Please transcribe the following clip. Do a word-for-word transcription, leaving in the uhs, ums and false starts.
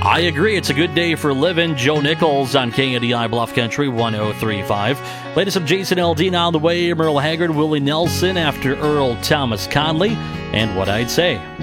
I agree. It's a good day for living. Joe Nichols on K N D I Bluff Country one oh three point five. Latest of Jason Aldean on the way. Merle Haggard, Willie Nelson after Earl Thomas Conley. And what I'd say.